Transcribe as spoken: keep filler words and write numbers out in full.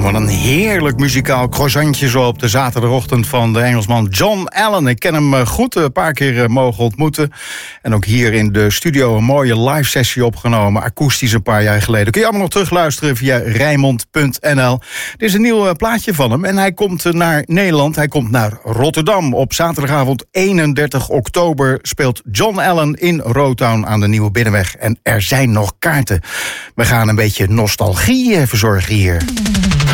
wat een heerlijk muzikaal croissantje zo op de zaterdagochtend van de Engelsman John Allen. Ik ken hem goed, een paar keer mogen ontmoeten. En ook hier in de studio een mooie live sessie opgenomen, akoestisch een paar jaar geleden. Kun je allemaal nog terugluisteren via Rijnmond punt n l. Dit is een nieuw plaatje van hem en hij komt naar Nederland. Hij komt naar Rotterdam. Op zaterdagavond eenendertig oktober speelt John Allen in Rotown aan de Nieuwe Binnenweg. En er zijn nog kaarten. We gaan een beetje nostalgie verzorgen hier.